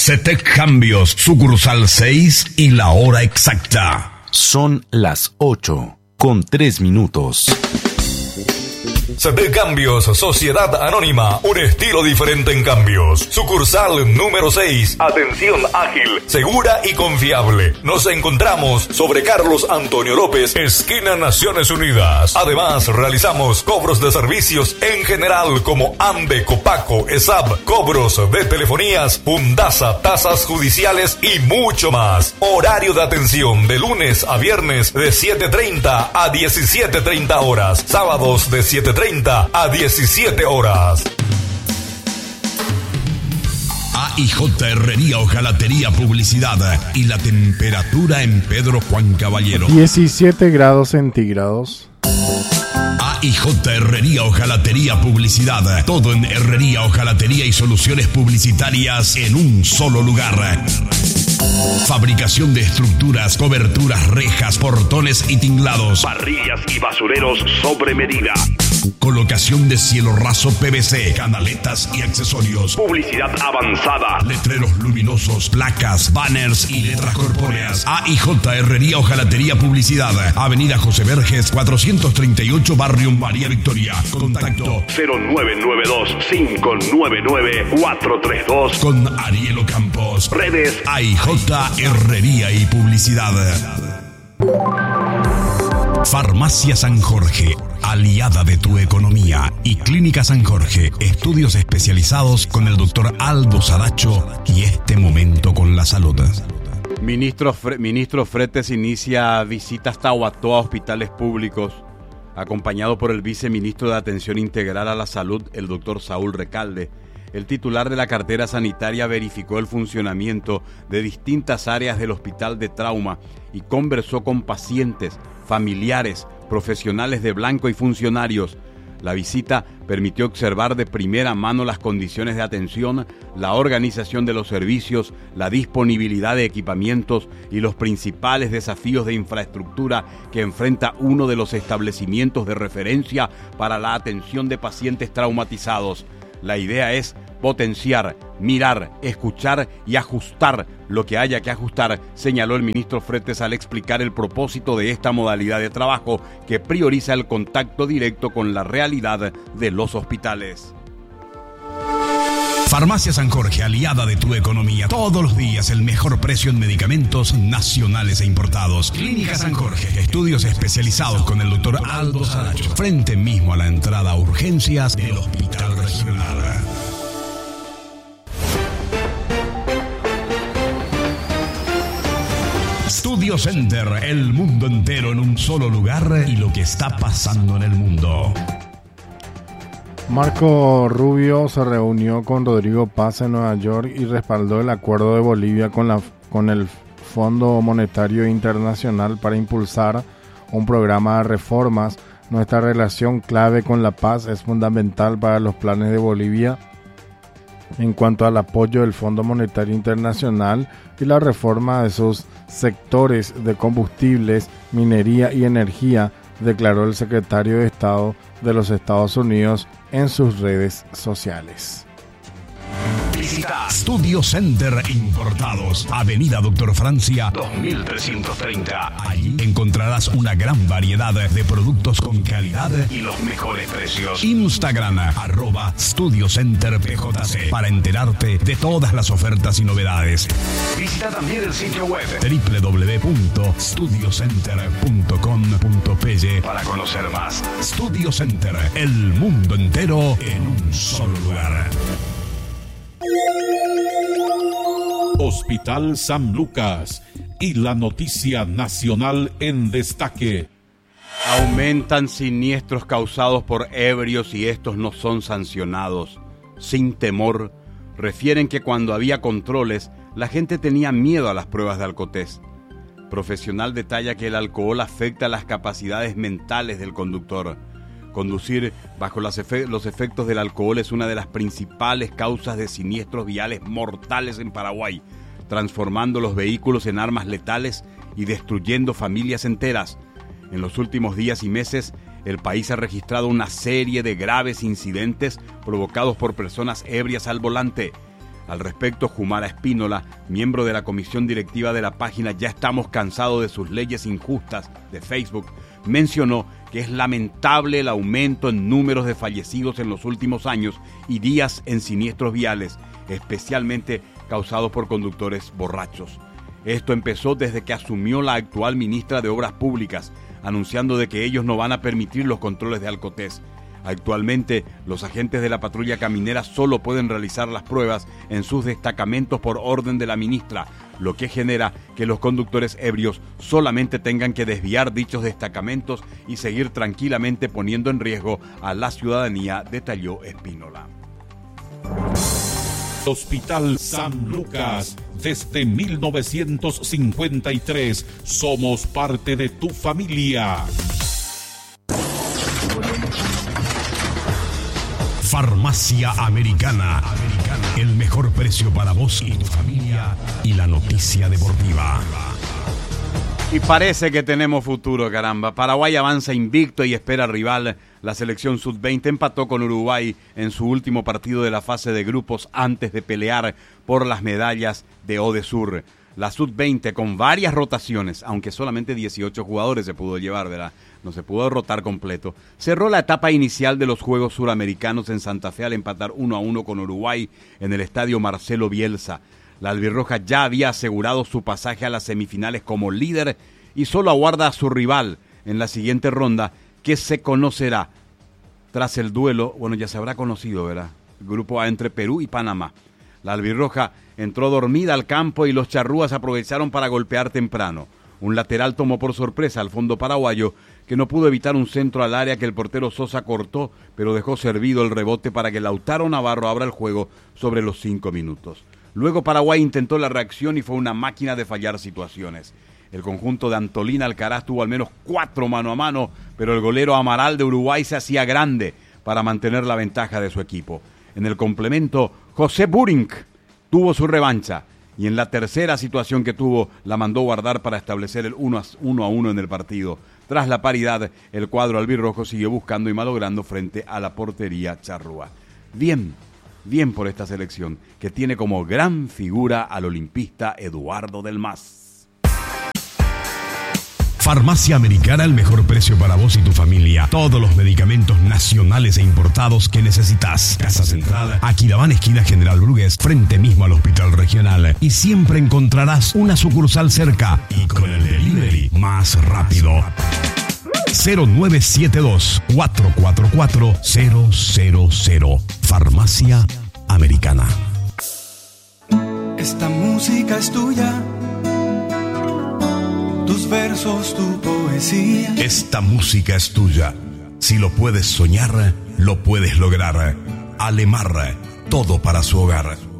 CETEC Cambios, sucursal 6 y la hora exacta. Son las 8:03. CETEC Cambios, Sociedad Anónima, un estilo diferente en cambios. Sucursal número 6, atención ágil, segura y confiable. Nos encontramos sobre Carlos Antonio López, esquina Naciones Unidas. Además, realizamos cobros de servicios en general como AMBE, Copaco, ESAB, cobros de telefonías, Fundasa, tasas judiciales y mucho más. Horario de atención de lunes a viernes de 7:30 a 17:30 horas. Sábados de 7:30 a 17 horas. AIJ Herrería Hojalatería Publicidad y la temperatura en Pedro Juan Caballero. 17 grados centígrados. AIJ Herrería Hojalatería Publicidad. Todo en herrería, hojalatería y soluciones publicitarias en un solo lugar. Fabricación de estructuras, coberturas, rejas, portones y tinglados. Parrillas y basureros sobre medida. Colocación de cielo raso PVC, canaletas y accesorios. Publicidad avanzada. Letreros luminosos, placas, banners y letras corpóreas. AIJ Herrería Hojalatería Publicidad. Avenida José Verges, 438, Barrio María Victoria. Contacto 0992-599-432. Con Ariel Campos. Redes AIJ Herrería y Publicidad. Farmacia San Jorge, aliada de tu economía, y Clínica San Jorge, estudios especializados con el doctor Aldo Saracho y este momento con la salud. Ministro Fretes inicia visita hasta Tahuató a hospitales públicos, acompañado por el viceministro de Atención Integral a la Salud, el doctor Saúl Recalde. El titular de la cartera sanitaria verificó el funcionamiento de distintas áreas del hospital de trauma y conversó con pacientes, familiares, profesionales de blanco y funcionarios. La visita permitió observar de primera mano las condiciones de atención, la organización de los servicios, la disponibilidad de equipamientos y los principales desafíos de infraestructura que enfrenta uno de los establecimientos de referencia para la atención de pacientes traumatizados. La idea es potenciar, mirar, escuchar y ajustar lo que haya que ajustar, señaló el ministro Fretes al explicar el propósito de esta modalidad de trabajo que prioriza el contacto directo con la realidad de los hospitales. Farmacia San Jorge, aliada de tu economía. Todos los días el mejor precio en medicamentos nacionales e importados. Clínica San Jorge, estudios especializados con el doctor Aldo Saracho. Frente mismo a la entrada a urgencias del Hospital Regional. Studio Center, el mundo entero en un solo lugar y lo que está pasando en el mundo. Marco Rubio se reunió con Rodrigo Paz en Nueva York y respaldó el acuerdo de Bolivia con el Fondo Monetario Internacional para impulsar un programa de reformas. Nuestra relación clave con la paz es fundamental para los planes de Bolivia en cuanto al apoyo del Fondo Monetario Internacional y la reforma de sus sectores de combustibles, minería y energía, declaró el secretario de Estado de los Estados Unidos en sus redes sociales. Visita Studio Center Importados, Avenida Doctor Francia 2330. Allí encontrarás una gran variedad de productos con calidad y los mejores precios. Instagram @StudioCenterPJC para enterarte de todas las ofertas y novedades. Visita también el sitio web www.studiocenter.com.py para conocer más. Studio Center, el mundo entero en un solo lugar. Hospital San Lucas y la noticia nacional en destaque. Aumentan siniestros causados por ebrios y estos no son sancionados. Sin temor, refieren que cuando había controles, la gente tenía miedo a las pruebas de alcotest. Profesional detalla que el alcohol afecta las capacidades mentales del conductor. Conducir bajo los efectos del alcohol es una de las principales causas de siniestros viales mortales en Paraguay, transformando los vehículos en armas letales y destruyendo familias enteras. En los últimos días y meses, el país ha registrado una serie de graves incidentes provocados por personas ebrias al volante. Al respecto, Jumara Espínola, miembro de la comisión directiva de la página Ya Estamos Cansados de Sus Leyes Injustas de Facebook, mencionó que es lamentable el aumento en números de fallecidos en los últimos años y días en siniestros viales, especialmente causados por conductores borrachos. Esto empezó desde que asumió la actual ministra de Obras Públicas, anunciando de que ellos no van a permitir los controles de alcotés. Actualmente, los agentes de la patrulla caminera solo pueden realizar las pruebas en sus destacamentos por orden de la ministra, lo que genera que los conductores ebrios solamente tengan que desviar dichos destacamentos y seguir tranquilamente poniendo en riesgo a la ciudadanía, detalló Espínola. Hospital San Lucas, desde 1953, somos parte de tu familia. Farmacia Americana. El mejor precio para vos y tu familia y la noticia deportiva. Y parece que tenemos futuro, caramba. Paraguay avanza invicto y espera rival. La selección sub-20 empató con Uruguay en su último partido de la fase de grupos antes de pelear por las medallas de Odesur. La sub-20 con varias rotaciones, aunque solamente 18 jugadores se pudo llevar, ¿verdad? No se pudo rotar completo. Cerró la etapa inicial de los Juegos Suramericanos en Santa Fe al empatar 1-1 con Uruguay en el estadio Marcelo Bielsa. La albirroja ya había asegurado su pasaje a las semifinales como líder y solo aguarda a su rival en la siguiente ronda, que se conocerá tras el duelo, bueno, ya se habrá conocido, ¿verdad? El grupo A entre Perú y Panamá. La albirroja entró dormida al campo y los charrúas aprovecharon para golpear temprano. Un lateral tomó por sorpresa al fondo paraguayo, que no pudo evitar un centro al área que el portero Sosa cortó, pero dejó servido el rebote para que Lautaro Navarro abra el juego sobre los 5 minutos. Luego Paraguay intentó la reacción y fue una máquina de fallar situaciones. El conjunto de Antolín Alcaraz tuvo al menos 4 mano a mano, pero el golero Amaral de Uruguay se hacía grande para mantener la ventaja de su equipo. En el complemento, José Burink tuvo su revancha y en la tercera situación que tuvo la mandó guardar para establecer el 1-1 en el partido. Tras la paridad, el cuadro albirrojo siguió buscando y malogrando frente a la portería charrúa. Bien por esta selección, que tiene como gran figura al olimpista Eduardo Del Mas. Farmacia Americana, el mejor precio para vos y tu familia. Todos los medicamentos nacionales e importados que necesitas. Casa Central, Aquidabán, esquina General Brugués, frente mismo al Hospital Regional. Y siempre encontrarás una sucursal cerca y con el delivery más rápido. 0972-444-000. Farmacia Americana. Esta música es tuya. Tus versos, tu poesía. Esta música es tuya. Si lo puedes soñar, lo puedes lograr. Alemar, todo para su hogar.